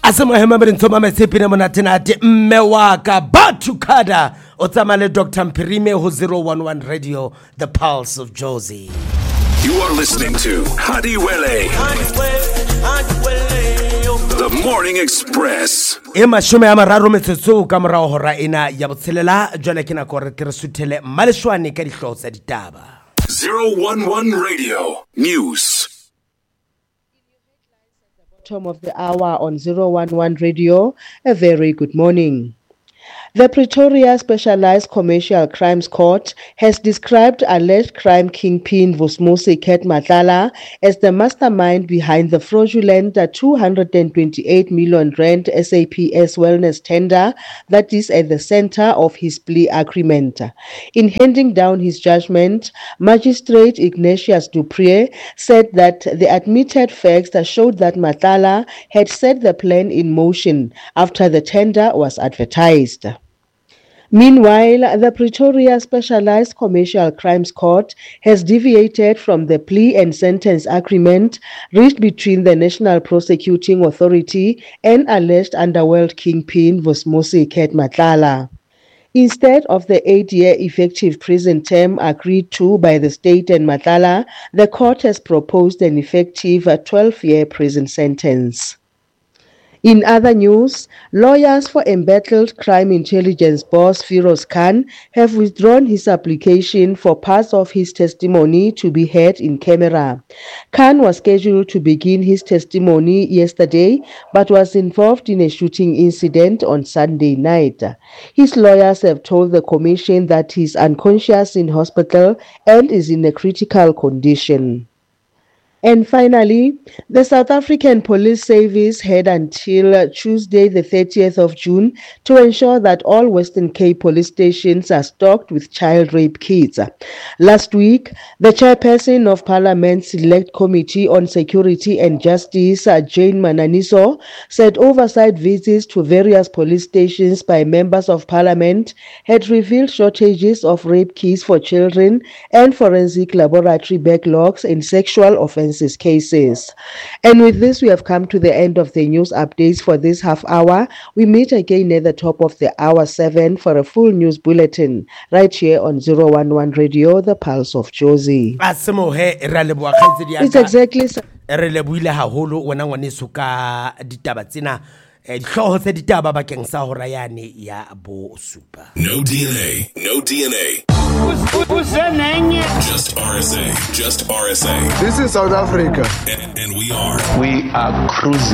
Asemo hema mrintoma mesipine monatenate mmewaka batukada otsamale Dr. Mpirime ho 011 Radio, the pulse of Jozi. You are listening to Hadiwele, the Morning Express. Ema shume ya mararo metsotso ka morao hora ena ya botshelela jwale ke nako re re suthele maleshwane ka dihlooho tsa ditaba. 011 Radio News. Bottom of the hour on 011 Radio, a very good morning. The Pretoria Specialized Commercial Crimes Court has described alleged crime kingpin Vusmusi Ket Matlala as the mastermind behind the fraudulent 228 million rand SAPS wellness tender that is at the center of his plea agreement. In handing down his judgment, Magistrate Ignatius Dupree said that the admitted facts showed that Matlala had set the plan in motion after the tender was advertised. Meanwhile, the Pretoria Specialized Commercial Crimes Court has deviated from the plea and sentence agreement reached between the National Prosecuting Authority and alleged underworld kingpin Vusmusi Ket Matlala. Instead of the 8-year effective prison term agreed to by the state and Matlala, the court has proposed an effective 12-year prison sentence. In other news, lawyers for embattled crime intelligence boss Feroz Khan have withdrawn his application for parts of his testimony to be heard in camera. Khan was scheduled to begin his testimony yesterday, but was involved in a shooting incident on Sunday night. His lawyers have told the commission that he is unconscious in hospital and is in a critical condition. And finally, the South African Police Service had until Tuesday, the 30th of June, to ensure that all Western Cape police stations are stocked with child rape kits. Last week, the chairperson of Parliament's Select Committee on Security and Justice, Jane Mananiso, said oversight visits to various police stations by members of Parliament had revealed shortages of rape kits for children and forensic laboratory backlogs in sexual offences cases. And with this, we have come to the end of the news updates for this half hour. We meet again at the top of the hour 7 for a full news bulletin right here on 011 Radio, the pulse of Jozi. It's exactly No DNA, no DNA. Just RSA, just RSA. This is South Africa. And we are cruising.